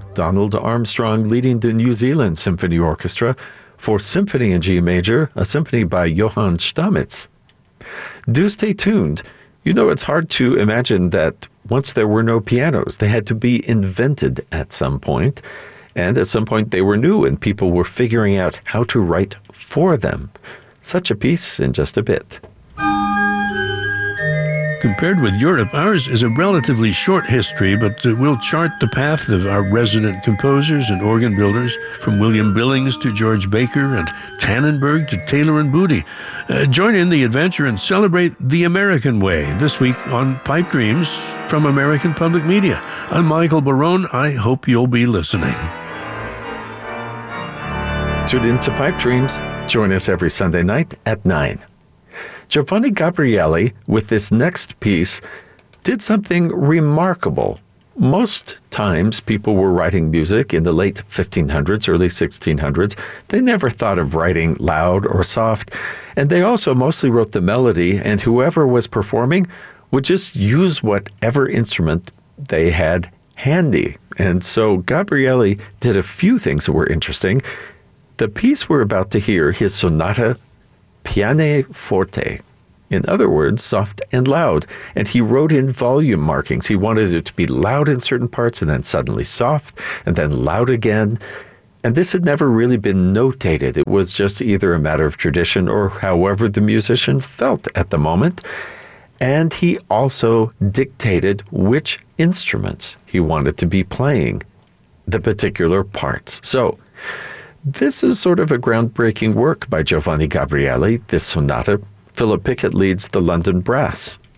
Donald Armstrong leading the New Zealand Symphony Orchestra for Symphony in G Major, a symphony by Johann Stamitz. Do stay tuned. You know, it's hard to imagine that once there were no pianos, they had to be invented at some point. And at some point they were new and people were figuring out how to write for them. Such a piece in just a bit. Compared with Europe, ours is a relatively short history, but we'll chart the path of our resident composers and organ builders, from William Billings to George Baker and Tannenberg to Taylor and Booty. Join in the adventure and celebrate the American way this week on Pipe Dreams from American Public Media. I'm Michael Barone. I hope you'll be listening. Tune in to Pipe Dreams. Join us every Sunday night at 9. Giovanni Gabrieli, with this next piece, did something remarkable. Most times people were writing music in the late 1500s, early 1600s. They never thought of writing loud or soft, and they also mostly wrote the melody, and whoever was performing would just use whatever instrument they had handy. And so Gabrieli did a few things that were interesting. The piece we're about to hear, his sonata pianoforte, in other words, soft and loud. And he wrote in volume markings. He wanted it to be loud in certain parts and then suddenly soft and then loud again. And this had never really been notated. It was just either a matter of tradition or however the musician felt at the moment. And he also dictated which instruments he wanted to be playing, the particular parts. So this is sort of a groundbreaking work by Giovanni Gabrieli, this sonata. Philip Pickett leads the London Brass.